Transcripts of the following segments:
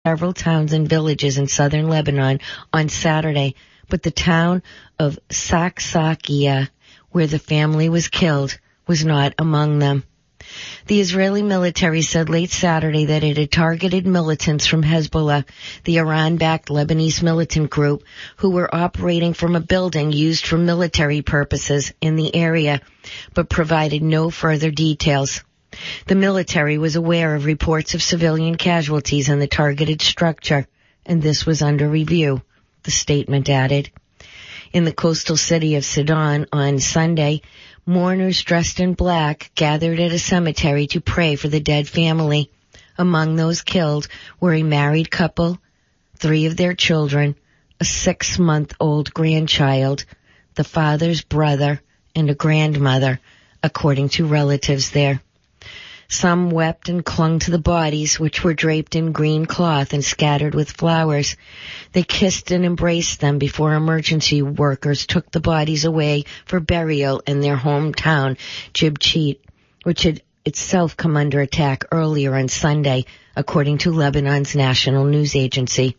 several towns and villages in southern Lebanon on Saturday, but the town of Saksakia, where the family was killed, was not among them. The Israeli military said late Saturday that it had targeted militants from Hezbollah, the Iran-backed Lebanese militant group, who were operating from a building used for military purposes in the area, but provided no further details. The military was aware of reports of civilian casualties in the targeted structure, and this was under review, the statement added. In the coastal city of Sidon on Sunday, mourners dressed in black gathered at a cemetery to pray for the dead family. Among those killed were a married couple, 3 of their children, a 6-month-old grandchild, the father's brother, and a grandmother, according to relatives there. Some wept and clung to the bodies, which were draped in green cloth and scattered with flowers. They kissed and embraced them before emergency workers took the bodies away for burial in their hometown, Jibchit, which had itself come under attack earlier on Sunday, according to Lebanon's national news agency.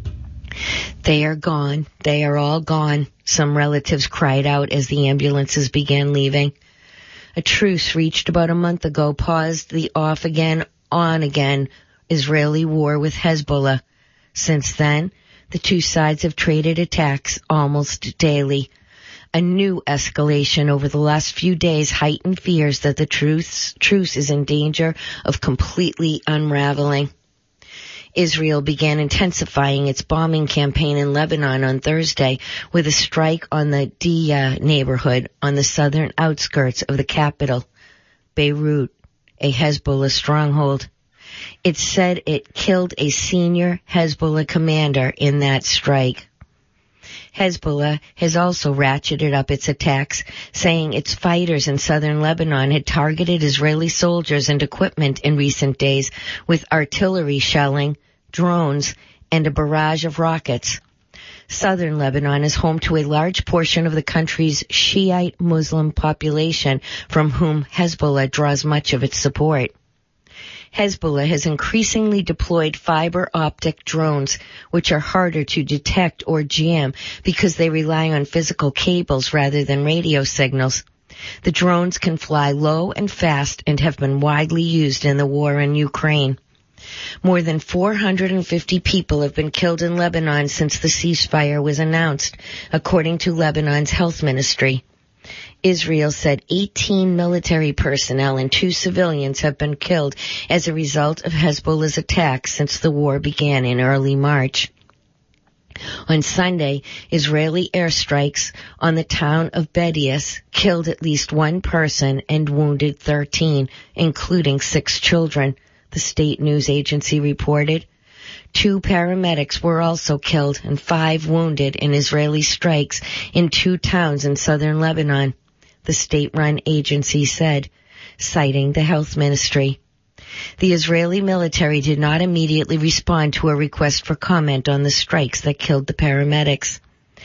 "They are gone. They are all gone," some relatives cried out as the ambulances began leaving. A truce reached about a month ago paused the off-again, on-again Israeli war with Hezbollah. Since then, the two sides have traded attacks almost daily. A new escalation over the last few days heightened fears that the truce is in danger of completely unraveling. Israel began intensifying its bombing campaign in Lebanon on Thursday with a strike on the Dia neighborhood on the southern outskirts of the capital, Beirut, a Hezbollah stronghold. It said it killed a senior Hezbollah commander in that strike. Hezbollah has also ratcheted up its attacks, saying its fighters in southern Lebanon had targeted Israeli soldiers and equipment in recent days with artillery shelling, drones, and a barrage of rockets. Southern Lebanon is home to a large portion of the country's Shiite Muslim population, from whom Hezbollah draws much of its support. Hezbollah has increasingly deployed fiber optic drones, which are harder to detect or jam because they rely on physical cables rather than radio signals. The drones can fly low and fast and have been widely used in the war in Ukraine. More than 450 people have been killed in Lebanon since the ceasefire was announced, according to Lebanon's health ministry. Israel said 18 military personnel and 2 civilians have been killed as a result of Hezbollah's attacks since the war began in early March. On Sunday, Israeli airstrikes on the town of Bedias killed at least 1 person and wounded 13, including 6 children, the state news agency reported. 2 paramedics were also killed and 5 wounded in Israeli strikes in 2 towns in southern Lebanon, the state-run agency said, citing the health ministry. The Israeli military did not immediately respond to a request for comment on the strikes that killed the paramedics.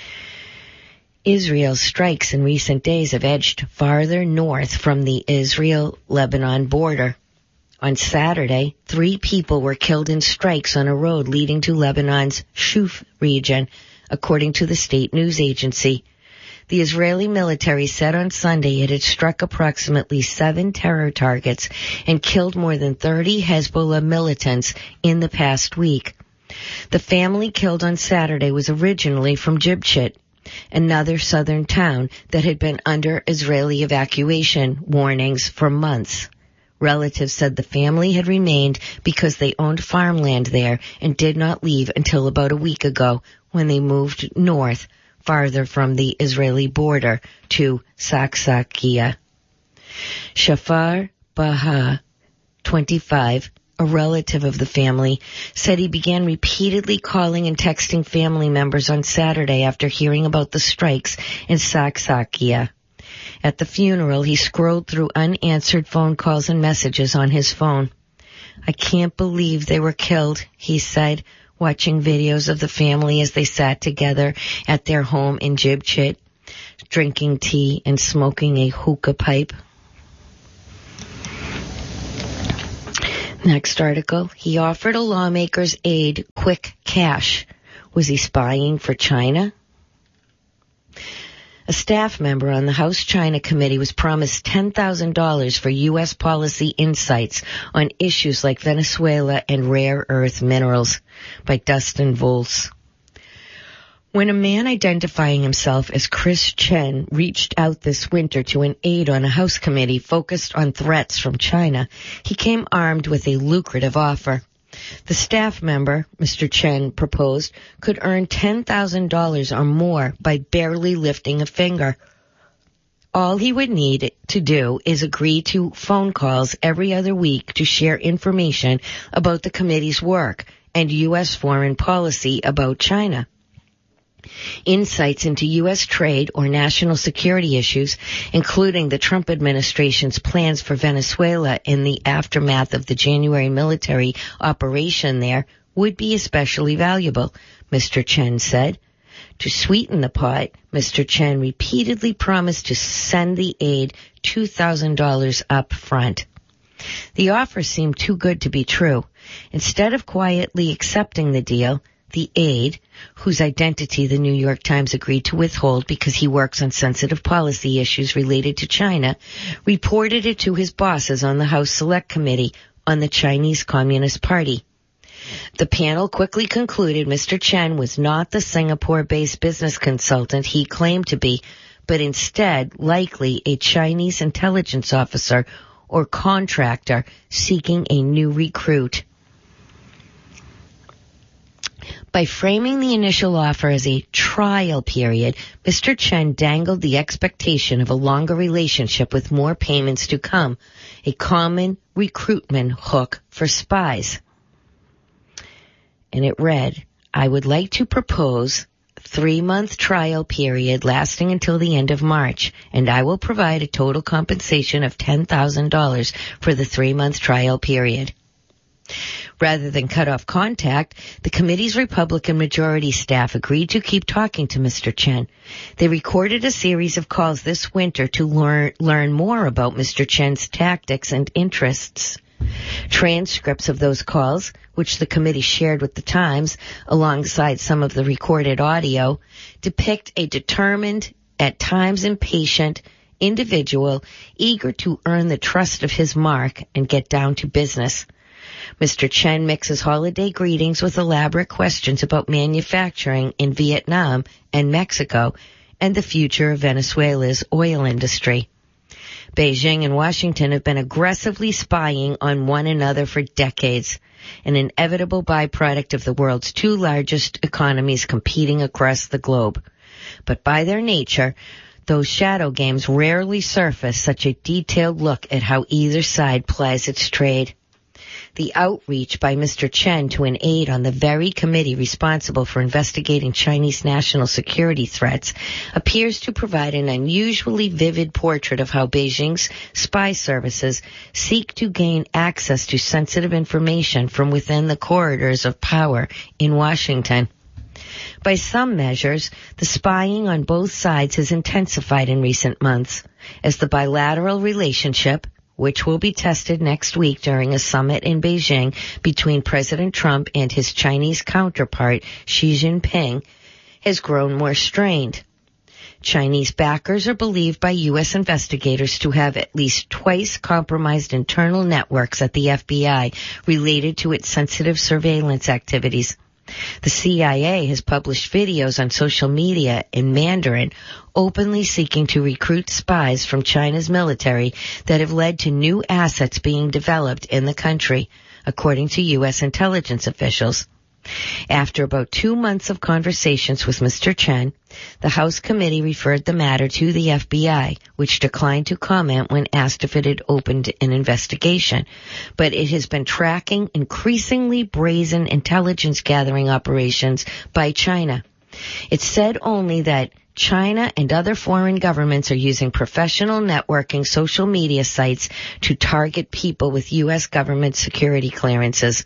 Israel's strikes in recent days have edged farther north from the Israel-Lebanon border. On Saturday, 3 people were killed in strikes on a road leading to Lebanon's Shuf region, according to the state news agency. The Israeli military said on Sunday it had struck approximately 7 terror targets and killed more than 30 Hezbollah militants in the past week. The family killed on Saturday was originally from Jibchit, another southern town that had been under Israeli evacuation warnings for months. Relatives said the family had remained because they owned farmland there and did not leave until about a week ago when they moved north, farther from the Israeli border, to Saksakia. Shafar Baha, 25, a relative of the family, said he began repeatedly calling and texting family members on Saturday after hearing about the strikes in Saksakia. At the funeral, he scrolled through unanswered phone calls and messages on his phone. "I can't believe they were killed," he said, watching videos of the family as they sat together at their home in Jibchit, drinking tea and smoking a hookah pipe. Next article, he offered a lawmaker's aide quick cash. Was he spying for China? A staff member on the House China Committee was promised $10,000 for U.S. policy insights on issues like Venezuela and rare earth minerals by Dustin Volz. When a man identifying himself as Chris Chen reached out this winter to an aide on a House committee focused on threats from China, he came armed with a lucrative offer. The staff member, Mr. Chen, proposed could earn $10,000 or more by barely lifting a finger. All he would need to do is agree to phone calls every other week to share information about the committee's work and U.S. foreign policy about China. Insights into U.S. trade or national security issues, including the Trump administration's plans for Venezuela in the aftermath of the January military operation there, would be especially valuable, Mr. Chen said. To sweeten the pot, Mr. Chen repeatedly promised to send the aide $2,000 up front. The offer seemed too good to be true. Instead of quietly accepting the deal, the aide, whose identity the New York Times agreed to withhold because he works on sensitive policy issues related to China, reported it to his bosses on the House Select Committee on the Chinese Communist Party. The panel quickly concluded Mr. Chen was not the Singapore-based business consultant he claimed to be, but instead likely a Chinese intelligence officer or contractor seeking a new recruit. By framing the initial offer as a trial period, Mr. Chen dangled the expectation of a longer relationship with more payments to come, a common recruitment hook for spies. And it read, I would like to propose 3-month trial period lasting until the end of March, and I will provide a total compensation of $10,000 for the 3-month trial period. Rather than cut off contact, the committee's Republican majority staff agreed to keep talking to Mr. Chen. They recorded a series of calls this winter to learn more about Mr. Chen's tactics and interests. Transcripts of those calls, which the committee shared with the Times alongside some of the recorded audio, depict a determined, at times impatient, individual eager to earn the trust of his mark and get down to business. Mr. Chen mixes holiday greetings with elaborate questions about manufacturing in Vietnam and Mexico and the future of Venezuela's oil industry. Beijing and Washington have been aggressively spying on one another for decades, an inevitable byproduct of the world's two largest economies competing across the globe. But by their nature, those shadow games rarely surface such a detailed look at how either side plies its trade. The outreach by Mr. Chen to an aide on the very committee responsible for investigating Chinese national security threats appears to provide an unusually vivid portrait of how Beijing's spy services seek to gain access to sensitive information from within the corridors of power in Washington. By some measures, the spying on both sides has intensified in recent months, as the bilateral relationship, which will be tested next week during a summit in Beijing between President Trump and his Chinese counterpart, Xi Jinping, has grown more strained. Chinese backers are believed by U.S. investigators to have at least twice compromised internal networks at the FBI related to its sensitive surveillance activities. The CIA has published videos on social media in Mandarin openly seeking to recruit spies from China's military that have led to new assets being developed in the country, according to U.S. intelligence officials. After about 2 months of conversations with Mr. Chen, the House committee referred the matter to the FBI, which declined to comment when asked if it had opened an investigation. But it has been tracking increasingly brazen intelligence gathering operations by China. It said only that China and other foreign governments are using professional networking social media sites to target people with U.S. government security clearances.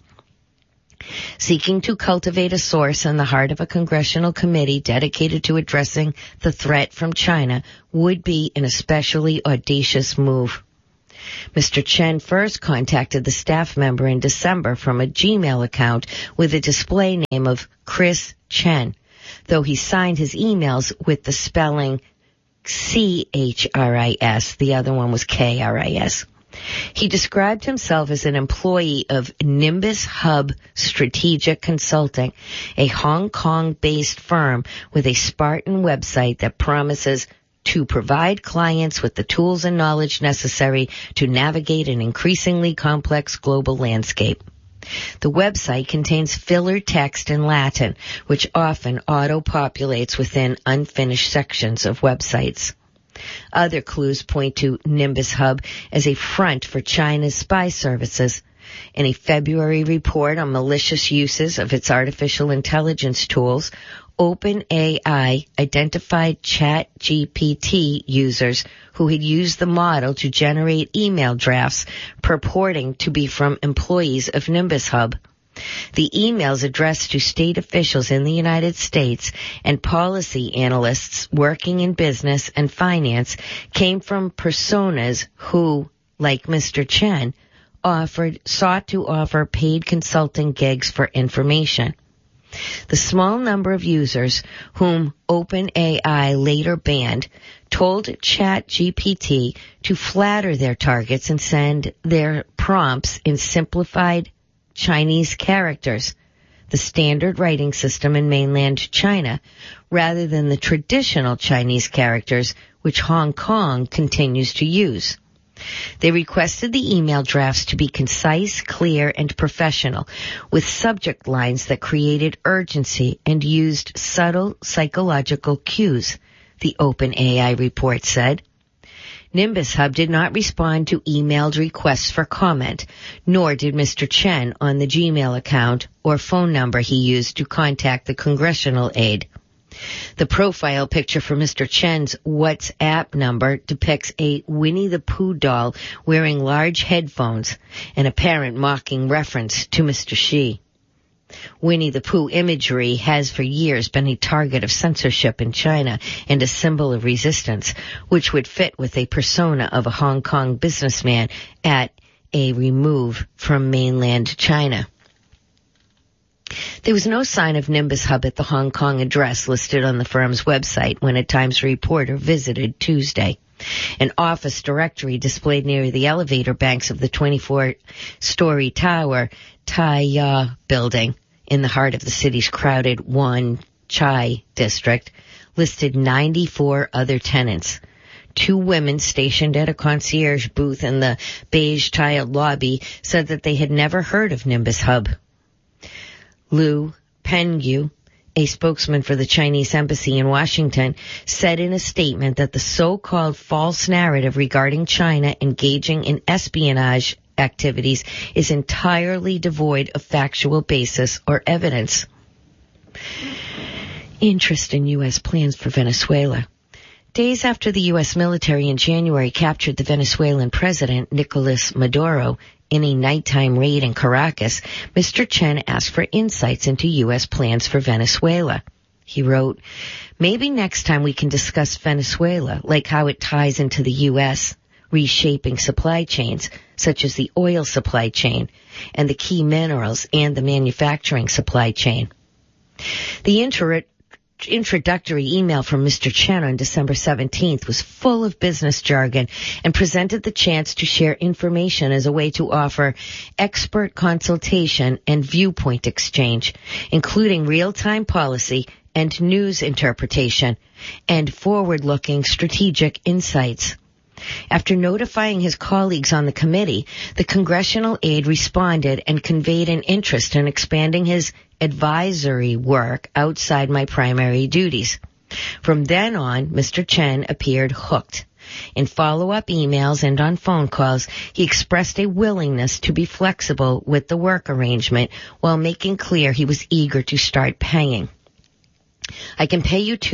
Seeking to cultivate a source in the heart of a congressional committee dedicated to addressing the threat from China would be an especially audacious move. Mr. Chen first contacted the staff member in December from a Gmail account with a display name of Chris Chen, though he signed his emails with the spelling CHRIS. The other one was KRIS. He described himself as an employee of Nimbus Hub Strategic Consulting, a Hong Kong-based firm with a Spartan website that promises to provide clients with the tools and knowledge necessary to navigate an increasingly complex global landscape. The website contains filler text in Latin, which often auto-populates within unfinished sections of websites. Other clues point to Nimbus Hub as a front for China's spy services. In a February report on malicious uses of its artificial intelligence tools, OpenAI identified ChatGPT users who had used the model to generate email drafts purporting to be from employees of Nimbus Hub. The emails addressed to state officials in the United States and policy analysts working in business and finance came from personas who, like Mr. Chen, sought to offer paid consulting gigs for information. The small number of users whom OpenAI later banned told ChatGPT to flatter their targets and send their prompts in simplified Chinese characters, the standard writing system in mainland China, rather than the traditional Chinese characters which Hong Kong continues to use. They requested the email drafts to be concise, clear, and professional, with subject lines that created urgency and used subtle psychological cues, the OpenAI report said. Nimbus Hub did not respond to emailed requests for comment, nor did Mr. Chen on the Gmail account or phone number he used to contact the congressional aide. The profile picture for Mr. Chen's WhatsApp number depicts a Winnie the Pooh doll wearing large headphones, an apparent mocking reference to Mr. Xi. Winnie the Pooh imagery has for years been a target of censorship in China and a symbol of resistance, which would fit with a persona of a Hong Kong businessman at a remove from mainland China. There was no sign of Nimbus Hub at the Hong Kong address listed on the firm's website when a Times reporter visited Tuesday. An office directory displayed near the elevator banks of the 24-story tower Tai Ya building in the heart of the city's crowded Wan Chai district listed 94 other tenants. 2 women stationed at a concierge booth in the beige-tiled lobby said that they had never heard of Nimbus Hub. Liu Pengyu, a spokesman for the Chinese embassy in Washington, said in a statement that the so-called false narrative regarding China engaging in espionage activities is entirely devoid of factual basis or evidence. Interest in U.S. plans for Venezuela. Days after the U.S. military in January captured the Venezuelan president, Nicolas Maduro, in a nighttime raid in Caracas, Mr. Chen asked for insights into U.S. plans for Venezuela. He wrote, "Maybe next time we can discuss Venezuela, like how it ties into the U.S., reshaping supply chains, such as the oil supply chain and the key minerals and the manufacturing supply chain." The introductory email from Mr. Chen on December 17th was full of business jargon and presented the chance to share information as a way to offer expert consultation and viewpoint exchange, including real-time policy and news interpretation and forward-looking strategic insights. After notifying his colleagues on the committee, the congressional aide responded and conveyed an interest in expanding his advisory work outside my primary duties. From then on, Mr. Chen appeared hooked. In follow-up emails and on phone calls, he expressed a willingness to be flexible with the work arrangement while making clear he was eager to start paying. "I can pay you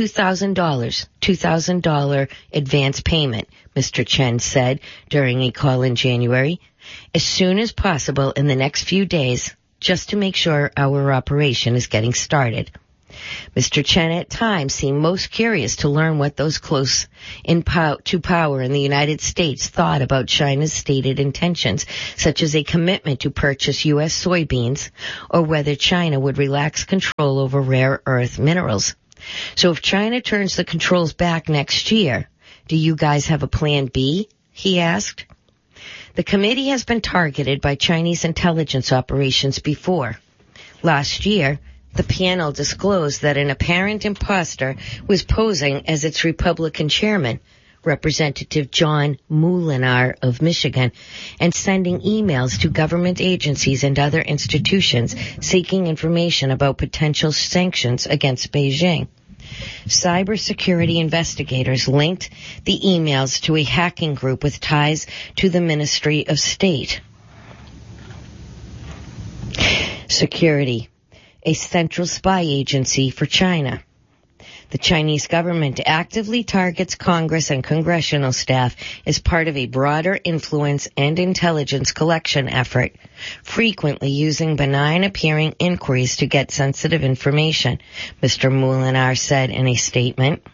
$2,000 advance payment," Mr. Chen said during a call in January, "as soon as possible in the next few days, just to make sure our operation is getting started." Mr. Chen at times seemed most curious to learn what those close to power in the United States thought about China's stated intentions, such as a commitment to purchase U.S. soybeans, or whether China would relax control over rare earth minerals. So if China turns the controls back next year, do you guys have a plan B? He asked. The committee has been targeted by Chinese intelligence operations before. Last year, the panel disclosed that an apparent imposter was posing as its Republican chairman, Representative John Moolenaar of Michigan, and sending emails to government agencies and other institutions seeking information about potential sanctions against Beijing. Cybersecurity investigators linked the emails to a hacking group with ties to the Ministry of State. Security, a central spy agency for China. The Chinese government actively targets Congress and congressional staff as part of a broader influence and intelligence collection effort, frequently using benign-appearing inquiries to get sensitive information, Mr. Moolenaar said in a statement.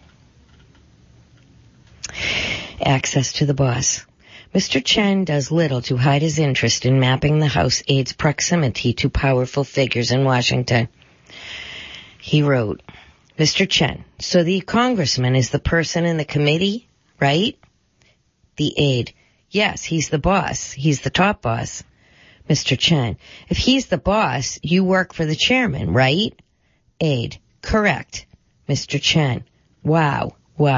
Access to the boss. Mr. Chen does little to hide his interest in mapping the House aide's proximity to powerful figures in Washington. He wrote, Mr. Chen, so the congressman is the person in the committee, right? The aide, yes, he's the boss. He's the top boss. Mr. Chen, if he's the boss, you work for the chairman, right? Aide, correct. Mr. Chen, wow.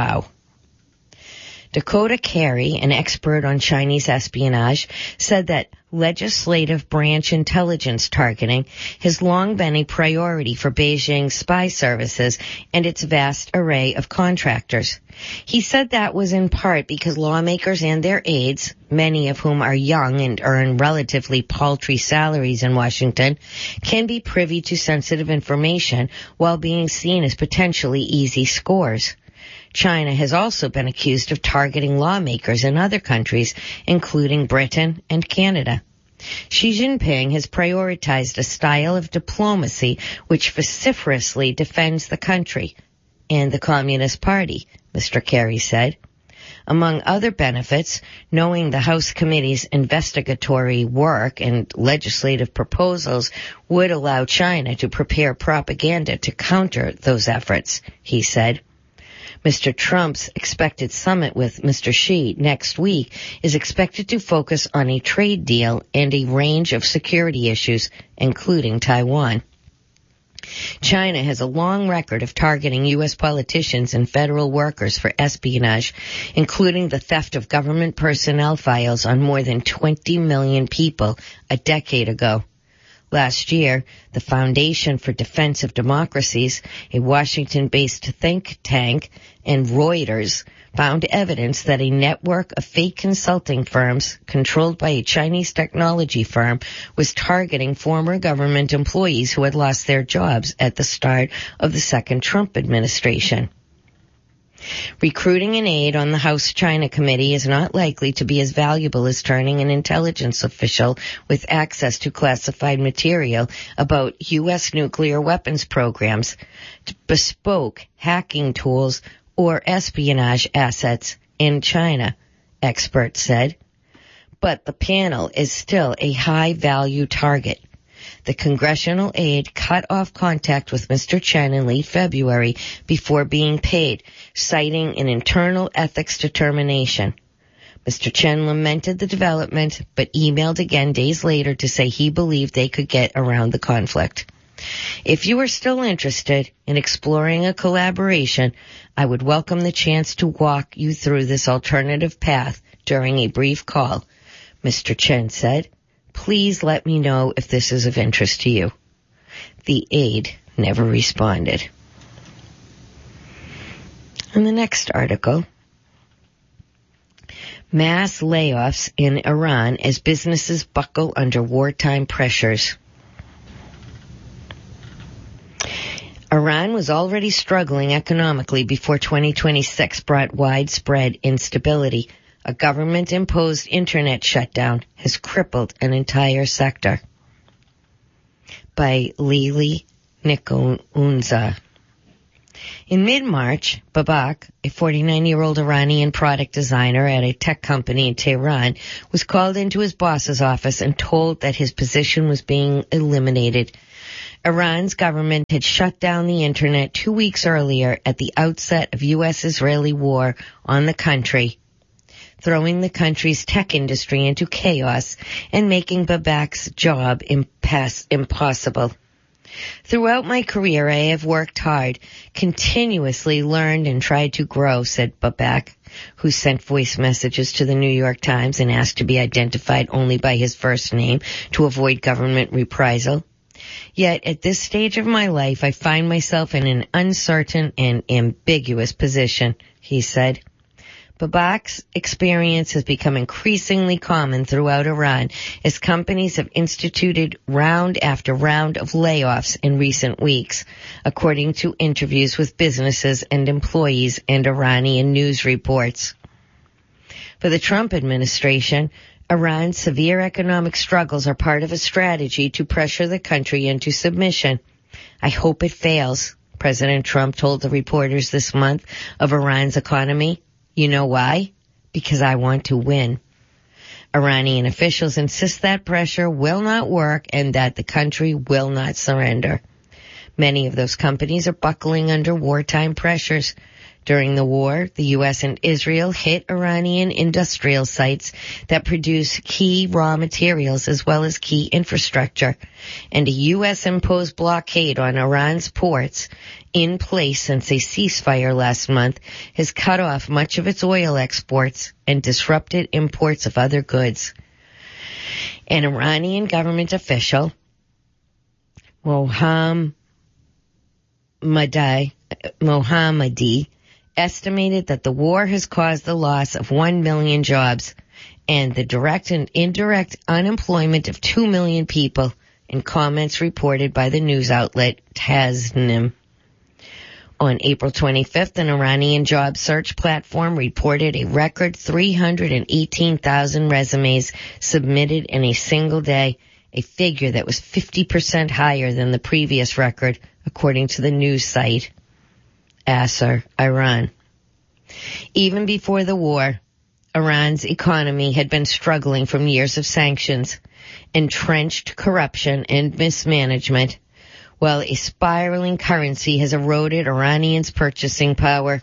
Dakota Carey, an expert on Chinese espionage, said that legislative branch intelligence targeting has long been a priority for Beijing's spy services and its vast array of contractors. He said that was in part because lawmakers and their aides, many of whom are young and earn relatively paltry salaries in Washington, can be privy to sensitive information while being seen as potentially easy scores. China has also been accused of targeting lawmakers in other countries, including Britain and Canada. Xi Jinping has prioritized a style of diplomacy which vociferously defends the country and the Communist Party, Mr. Carey said. Among other benefits, knowing the House Committee's investigatory work and legislative proposals would allow China to prepare propaganda to counter those efforts, he said. Mr. Trump's expected summit with Mr. Xi next week is expected to focus on a trade deal and a range of security issues, including Taiwan. China has a long record of targeting U.S. politicians and federal workers for espionage, including the theft of government personnel files on more than 20 million people a decade ago. Last year, the Foundation for Defense of Democracies, a Washington-based think tank, and Reuters found evidence that a network of fake consulting firms controlled by a Chinese technology firm was targeting former government employees who had lost their jobs at the start of the second Trump administration. Recruiting an aide on the House China Committee is not likely to be as valuable as turning an intelligence official with access to classified material about U.S. nuclear weapons programs, bespoke hacking tools, or espionage assets in China, experts said. But the panel is still a high-value target. The congressional aide cut off contact with Mr. Chen in late February before being paid, citing an internal ethics determination. Mr. Chen lamented the development, but emailed again days later to say he believed they could get around the conflict. If you are still interested in exploring a collaboration, I would welcome the chance to walk you through this alternative path during a brief call, Mr. Chen said. Please let me know if this is of interest to you. The aide never responded. In the next article, mass layoffs in Iran as businesses buckle under wartime pressures. Iran was already struggling economically before 2026 brought widespread instability. A government-imposed internet shutdown has crippled an entire sector. By Lili Nikunza. In mid-March, Babak, a 49-year-old Iranian product designer at a tech company in Tehran, was called into his boss's office and told that his position was being eliminated. Iran's government had shut down the internet 2 weeks earlier at the outset of U.S.-Israeli war on the country, throwing the country's tech industry into chaos and making Babak's job impossible. Throughout my career, I have worked hard, continuously learned and tried to grow, said Babak, who sent voice messages to the New York Times and asked to be identified only by his first name to avoid government reprisal. Yet, at this stage of my life, I find myself in an uncertain and ambiguous position, he said. Babak's experience has become increasingly common throughout Iran as companies have instituted round after round of layoffs in recent weeks, according to interviews with businesses and employees and Iranian news reports. For the Trump administration, Iran's severe economic struggles are part of a strategy to pressure the country into submission. I hope it fails, President Trump told the reporters this month of Iran's economy. You know why? Because I want to win. Iranian officials insist that pressure will not work and that the country will not surrender. Many of those companies are buckling under wartime pressures. During the war, the U.S. and Israel hit Iranian industrial sites that produce key raw materials as well as key infrastructure, and a U.S.-imposed blockade on Iran's ports, in place since a ceasefire last month, has cut off much of its oil exports and disrupted imports of other goods. An Iranian government official, Mohammadi, estimated that the war has caused the loss of 1 million jobs and the direct and indirect unemployment of 2 million people, in comments reported by the news outlet Tasnim. On April 25th, an Iranian job search platform reported a record 318,000 resumes submitted in a single day, a figure that was 50% higher than the previous record, according to the news site Asar Iran. Even before the war, Iran's economy had been struggling from years of sanctions, entrenched corruption and mismanagement, while a spiraling currency has eroded Iranians' purchasing power.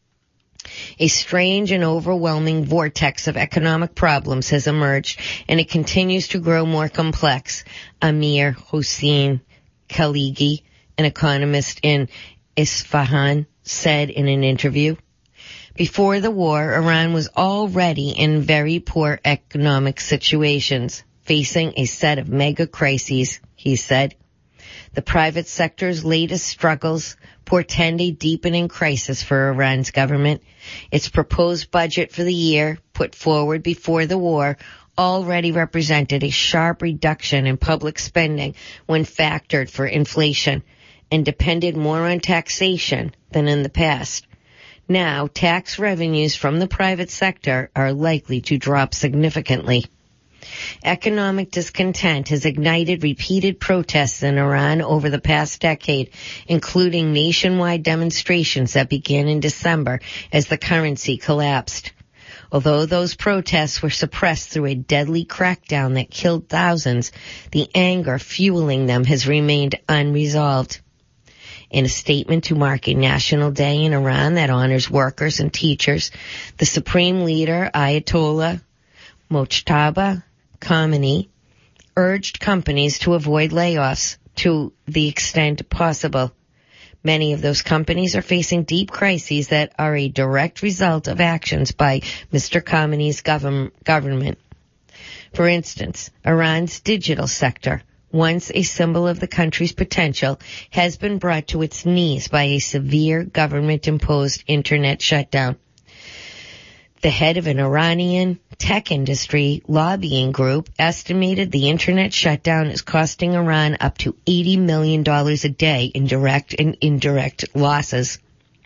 A strange and overwhelming vortex of economic problems has emerged, and it continues to grow more complex. Amir Hossein Khaligi, an economist in Isfahan, said in an interview. Before the war, Iran was already in very poor economic situations, facing a set of mega crises, he said. The private sector's latest struggles portend a deepening crisis for Iran's government. Its proposed budget for the year, put forward before the war, already represented a sharp reduction in public spending when factored for inflation, and depended more on taxation than in the past. Now, tax revenues from the private sector are likely to drop significantly. Economic discontent has ignited repeated protests in Iran over the past decade, including nationwide demonstrations that began in December as the currency collapsed. Although those protests were suppressed through a deadly crackdown that killed thousands, the anger fueling them has remained unresolved. In a statement to mark a national day in Iran that honors workers and teachers, the supreme leader, Ayatollah Mojtaba Khamenei, urged companies to avoid layoffs to the extent possible. Many of those companies are facing deep crises that are a direct result of actions by Mr. Khamenei's government. For instance, Iran's digital sector, once a symbol of the country's potential, has been brought to its knees by a severe government-imposed internet shutdown. The head of an Iranian tech industry lobbying group estimated the internet shutdown is costing Iran up to $80 million a day in direct and indirect losses.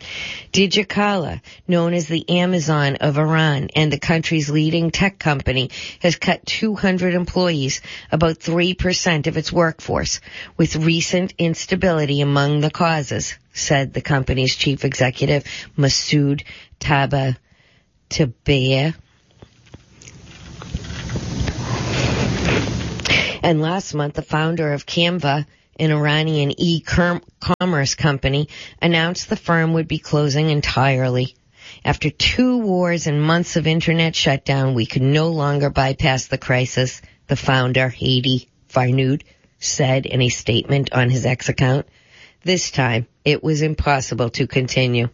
Digicala, known as the Amazon of Iran and the country's leading tech company, has cut 200 employees, about 3% of its workforce, with recent instability among the causes, said the company's chief executive, Masoud Tabatabai. And last month, the founder of Canva, an Iranian e-commerce company, announced the firm would be closing entirely. After 2 wars and months of internet shutdown, we could no longer bypass the crisis, the founder, Hadi Farnoud, said in a statement on his X account. This time, it was impossible to continue.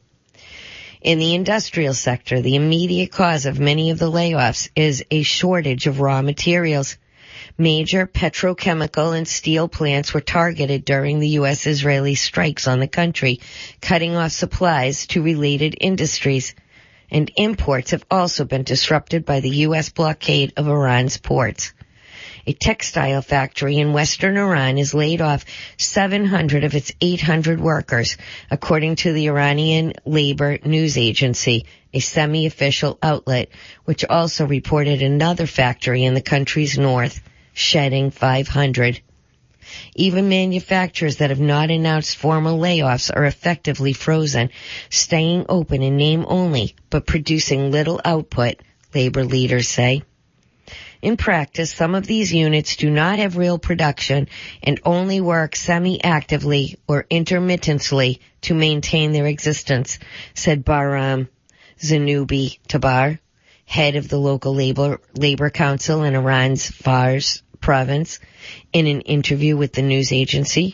In the industrial sector, the immediate cause of many of the layoffs is a shortage of raw materials. Major petrochemical and steel plants were targeted during the U.S.-Israeli strikes on the country, cutting off supplies to related industries. And imports have also been disrupted by the U.S. blockade of Iran's ports. A textile factory in western Iran has laid off 700 of its 800 workers, according to the Iranian Labor News Agency, a semi-official outlet, which also reported another factory in the country's north shedding 500. Even manufacturers that have not announced formal layoffs are effectively frozen, staying open in name only, but producing little output, labor leaders say. In practice, some of these units do not have real production and only work semi-actively or intermittently to maintain their existence, said Bahram Zanoubi Tabar, head of the local labor council in Iran's Fars province, in an interview with the news agency.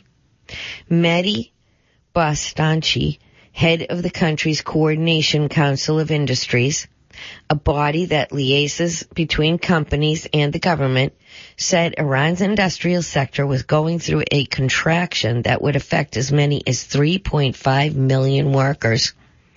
Mehdi Bastanchi, head of the country's Coordination Council of Industries, a body that liaises between companies and the government, said Iran's industrial sector was going through a contraction that would affect as many as 3.5 million workers.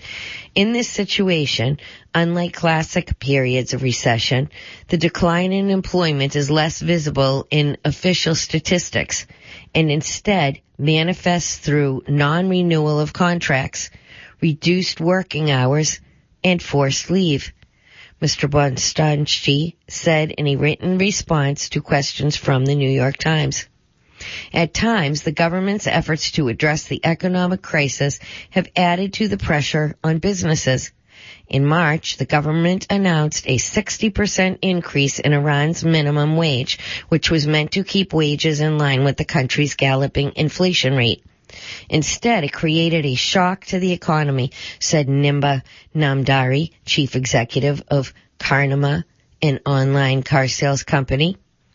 In this situation, unlike classic periods of recession, the decline in employment is less visible in official statistics and instead manifests through non-renewal of contracts, reduced working hours, and forced leave, Mr. Bastanchi said in a written response to questions from the New York Times. At times, the government's efforts to address the economic crisis have added to the pressure on businesses. In March, the government announced a 60% increase in Iran's minimum wage, which was meant to keep wages in line with the country's galloping inflation rate. Instead, it created a shock to the economy, said Nimba Namdari, chief executive of Karnama, an online car sales company.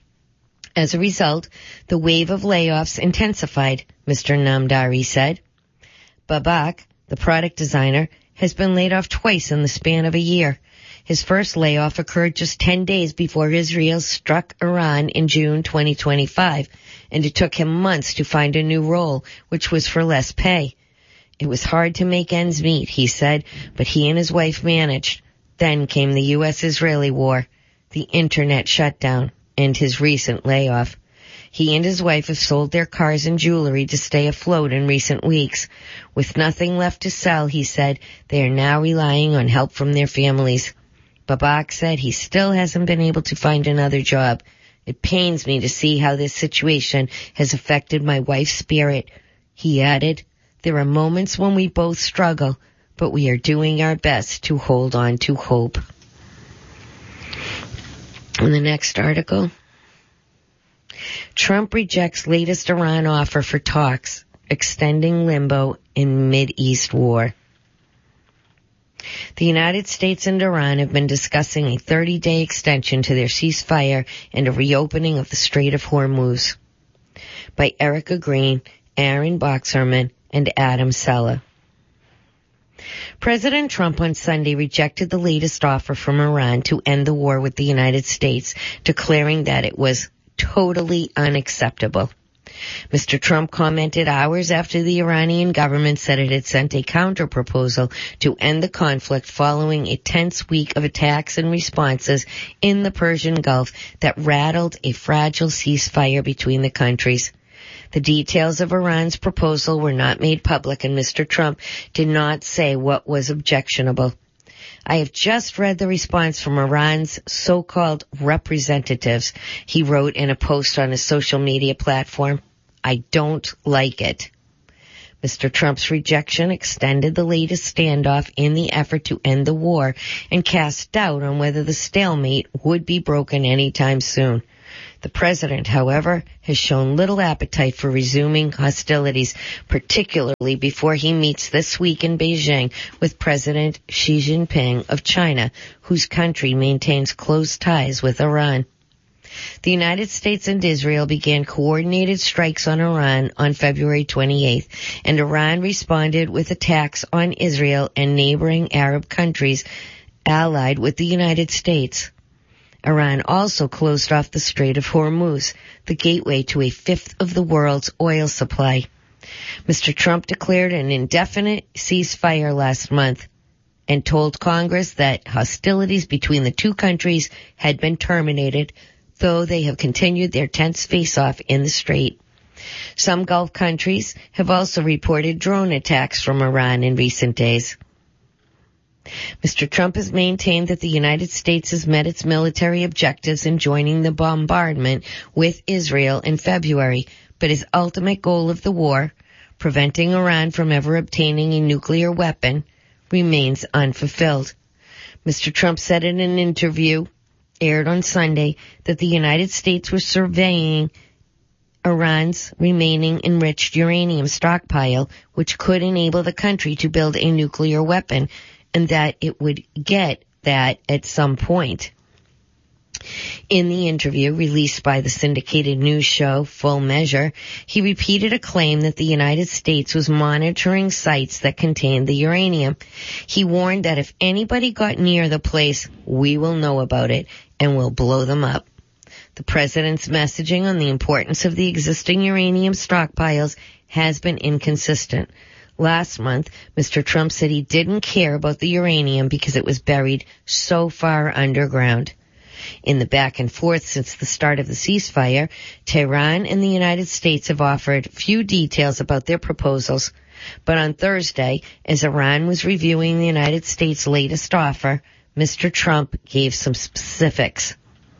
As a result, the wave of layoffs intensified, Mr. Namdari said. Babak, the product designer, has been laid off twice in the span of a year. His first layoff occurred just 10 days before Israel struck Iran in June 2025, and it took him months to find a new role, which was for less pay. It was hard to make ends meet, he said, but he and his wife managed. Then came the U.S.-Israeli war, the internet shutdown, and his recent layoff. He and his wife have sold their cars and jewelry to stay afloat in recent weeks. With nothing left to sell, he said, they are now relying on help from their families. Babak said he still hasn't been able to find another job. It pains me to see how this situation has affected my wife's spirit. He added, there are moments when we both struggle, but we are doing our best to hold on to hope. In the next article, Trump rejects latest Iran offer for talks, extending limbo in Mideast war. The United States and Iran have been discussing a 30-day extension to their ceasefire and a reopening of the Strait of Hormuz. By Erica Green, Aaron Boxerman, and Adam Sella. President Trump on Sunday rejected the latest offer from Iran to end the war with the United States, declaring that it was totally unacceptable. Mr. Trump commented hours after the Iranian government said it had sent a counter-proposal to end the conflict following a tense week of attacks and responses in the Persian Gulf that rattled a fragile ceasefire between the countries. The details of Iran's proposal were not made public, and Mr. Trump did not say what was objectionable. I have just read the response from Iran's so-called representatives, he wrote in a post on his social media platform. I don't like it. Mr. Trump's rejection extended the latest standoff in the effort to end the war and cast doubt on whether the stalemate would be broken anytime soon. The president, however, has shown little appetite for resuming hostilities, particularly before he meets this week in Beijing with President Xi Jinping of China, whose country maintains close ties with Iran. The United States and Israel began coordinated strikes on Iran on February 28th, and Iran responded with attacks on Israel and neighboring Arab countries allied with the United States. Iran also closed off the Strait of Hormuz, the gateway to a fifth of the world's oil supply. Mr. Trump declared an indefinite ceasefire last month and told Congress that hostilities between the two countries had been terminated, though they have continued their tense face-off in the strait. Some Gulf countries have also reported drone attacks from Iran in recent days. Mr. Trump has maintained that the United States has met its military objectives in joining the bombardment with Israel in February, but his ultimate goal of the war, preventing Iran from ever obtaining a nuclear weapon, remains unfulfilled. Mr. Trump said in an interview aired on Sunday that the United States was surveying Iran's remaining enriched uranium stockpile, which could enable the country to build a nuclear weapon, and that it would get that at some point. In the interview released by the syndicated news show Full Measure, he repeated a claim that the United States was monitoring sites that contained the uranium. He warned that if anybody got near the place, we will know about it and will blow them up. The president's messaging on the importance of the existing uranium stockpiles has been inconsistent. Last month, Mr. Trump said he didn't care about the uranium because it was buried so far underground. In the back and forth since the start of the ceasefire, Tehran and the United States have offered few details about their proposals. But on Thursday, as Iran was reviewing the United States' latest offer, Mr. Trump gave some specifics.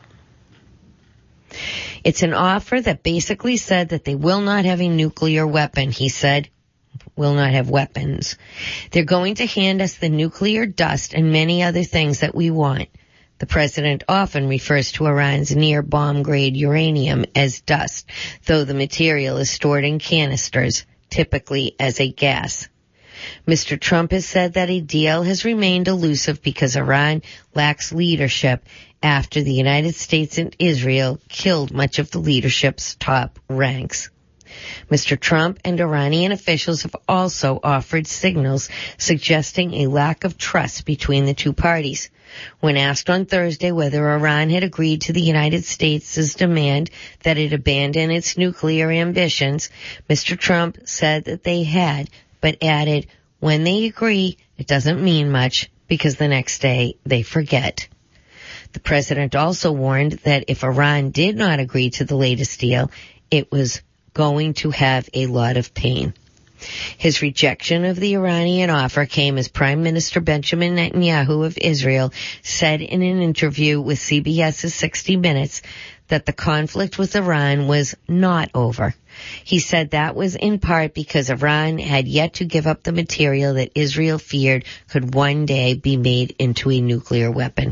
It's an offer that basically said that they will not have a nuclear weapon, he said. Will not have weapons. They're going to hand us the nuclear dust and many other things that we want. The president often refers to Iran's near bomb-grade uranium as dust, though the material is stored in canisters, typically as a gas. Mr. Trump has said that a deal has remained elusive because Iran lacks leadership after the United States and Israel killed much of the leadership's top ranks. Mr. Trump and Iranian officials have also offered signals suggesting a lack of trust between the two parties. When asked on Thursday whether Iran had agreed to the United States' demand that it abandon its nuclear ambitions, Mr. Trump said that they had, but added, when they agree, it doesn't mean much because the next day they forget. The president also warned that if Iran did not agree to the latest deal, it was going to have a lot of pain. His rejection of the Iranian offer came as Prime Minister Benjamin Netanyahu of Israel said in an interview with CBS's 60 Minutes that the conflict with Iran was not over. He said that was in part because Iran had yet to give up the material that Israel feared could one day be made into a nuclear weapon.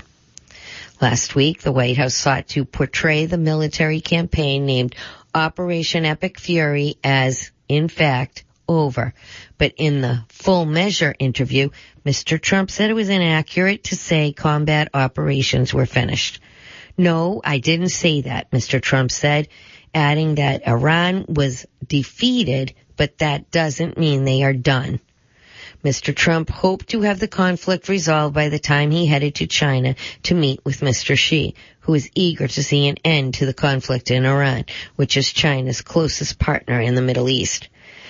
Last week, the White House sought to portray the military campaign named Operation Epic Fury as, in fact, over. But in the Full Measure interview, Mr. Trump said it was inaccurate to say combat operations were finished. No, I didn't say that, Mr. Trump said, adding that Iran was defeated, but that doesn't mean they are done. Mr. Trump hoped to have the conflict resolved by the time he headed to China to meet with Mr. Xi, who is eager to see an end to the conflict in Iran, which is China's closest partner in the Middle East.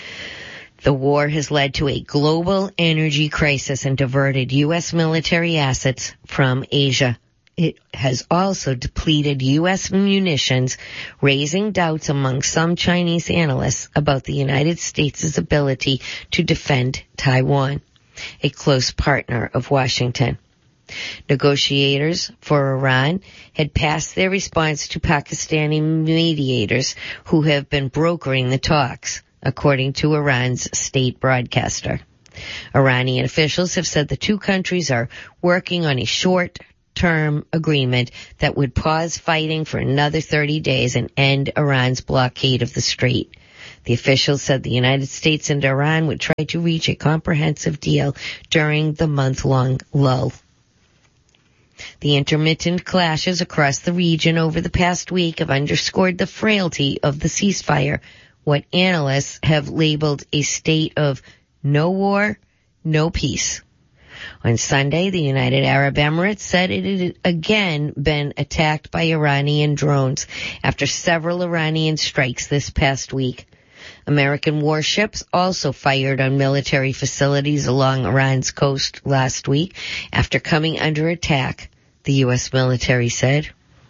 The war has led to a global energy crisis and diverted U.S. military assets from Asia. it has also depleted U.S. munitions, raising doubts among some Chinese analysts about the United States' ability to defend Taiwan, a close partner of Washington. Negotiators for Iran had passed their response to Pakistani mediators who have been brokering the talks, according to Iran's state broadcaster. Iranian officials have said the two countries are working on a short-term agreement that would pause fighting for another 30 days and end Iran's blockade of the strait. The officials said the United States and Iran would try to reach a comprehensive deal during the month-long lull. The intermittent clashes across the region over the past week have underscored the frailty of the ceasefire, what analysts have labeled a state of no war, no peace. On Sunday, the United Arab Emirates said it had again been attacked by Iranian drones after several Iranian strikes this past week. American warships also fired on military facilities along Iran's coast last week after coming under attack, the U.S. military said.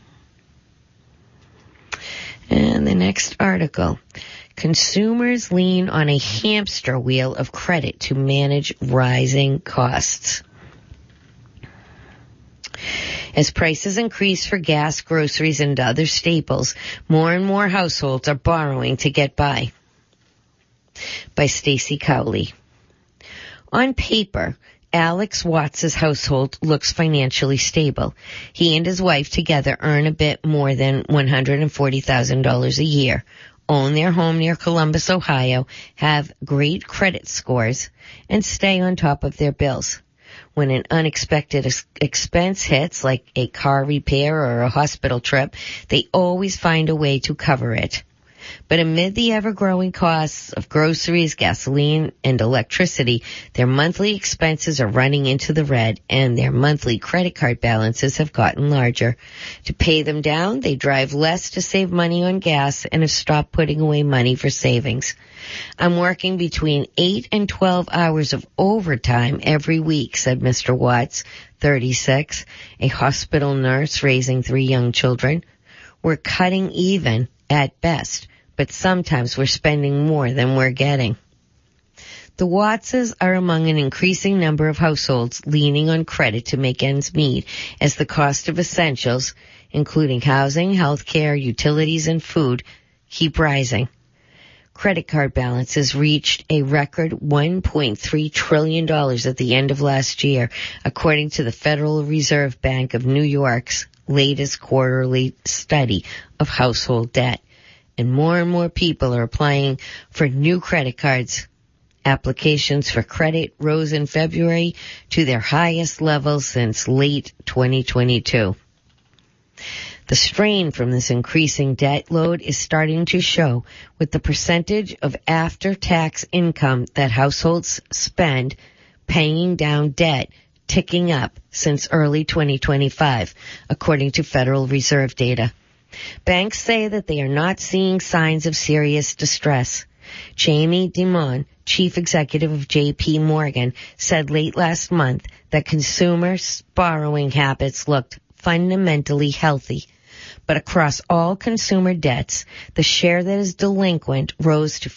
And the next article. Consumers lean on a hamster wheel of credit to manage rising costs. As prices increase for gas, groceries, and other staples, more and more households are borrowing to get by. By Stacey Cowley. On paper, Alex Watts' household looks financially stable. He and his wife together earn a bit more than $140,000 a year, own their home near Columbus, Ohio, have great credit scores, and stay on top of their bills. When an unexpected expense hits, like a car repair or a hospital trip, they always find a way to cover it. But amid the ever-growing costs of groceries, gasoline, and electricity, their monthly expenses are running into the red, and their monthly credit card balances have gotten larger. To pay them down, they drive less to save money on gas and have stopped putting away money for savings. I'm working between 8 and 12 hours of overtime every week, said Mr. Watts, 36, a hospital nurse raising 3 young children. We're cutting even at best, but sometimes we're spending more than we're getting. The Wattses are among an increasing number of households leaning on credit to make ends meet as the cost of essentials, including housing, health care, utilities, and food, keep rising. Credit card balances reached a record $1.3 trillion at the end of last year, according to the Federal Reserve Bank of New York's latest quarterly study of household debt. And more people are applying for new credit cards. Applications for credit rose in February to their highest level since late 2022. The strain from this increasing debt load is starting to show, with the percentage of after-tax income that households spend paying down debt ticking up since early 2025, according to Federal Reserve data. Banks say that they are not seeing signs of serious distress. Jamie Dimon, chief executive of J.P. Morgan, said late last month that consumers' borrowing habits looked fundamentally healthy. But across all consumer debts, the share that is delinquent rose to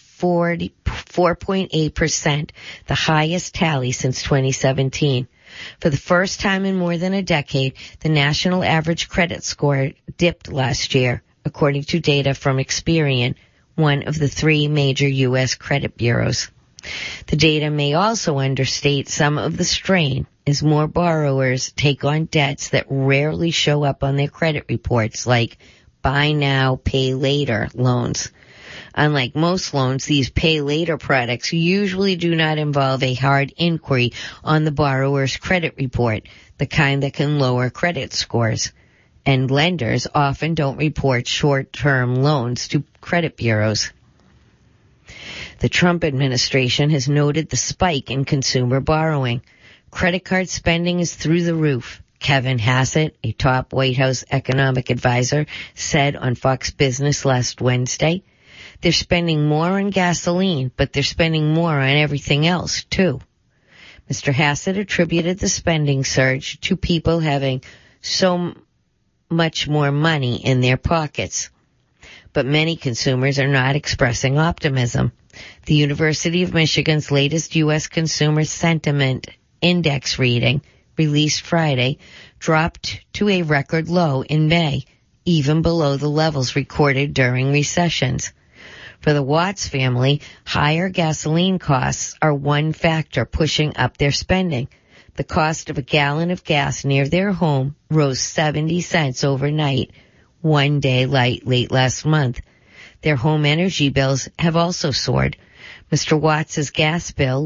4.8%, the highest tally since 2017. For the first time in more than a decade, the national average credit score dipped last year, according to data from Experian, one of the 3 major U.S. credit bureaus. The data may also understate some of the strain as more borrowers take on debts that rarely show up on their credit reports, like buy now, pay later loans. Unlike most loans, these pay later products usually do not involve a hard inquiry on the borrower's credit report, the kind that can lower credit scores. And lenders often don't report short-term loans to credit bureaus. The Trump administration has noted the spike in consumer borrowing. Credit card spending is through the roof. Kevin Hassett, a top White House economic advisor, said on Fox Business last Wednesday. They're spending more on gasoline, but they're spending more on everything else, too. Mr. Hassett attributed the spending surge to people having so much more money in their pockets. But many consumers are not expressing optimism. The University of Michigan's latest U.S. Consumer Sentiment Index reading, released Friday, dropped to a record low in May, even below the levels recorded during recessions. For the Watts family, higher gasoline costs are one factor pushing up their spending. The cost of a gallon of gas near their home rose 70 cents overnight, one day late last month. Their home energy bills have also soared. Mr. Watts' gas bill